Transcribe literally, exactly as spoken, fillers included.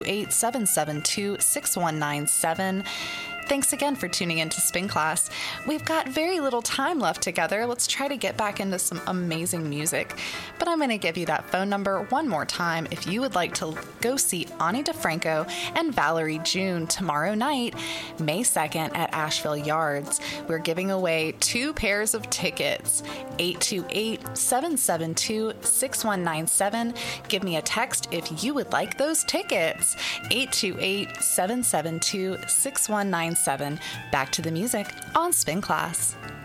eight seven seven two six one nine seven. Thanks again for tuning in to Spin Class. We've got very little time left together. Let's try to get back into some amazing music. But I'm going to give you that phone number one more time if you would like to go see Ani DeFranco and Valerie June tomorrow night, May second at Asheville Yards. We're giving away two pairs of tickets. eight two eight, seven seven two, six one nine seven. Give me a text if you would like those tickets. eight two eight, seven seven two, six one nine seven. Back to the music on Spin Class.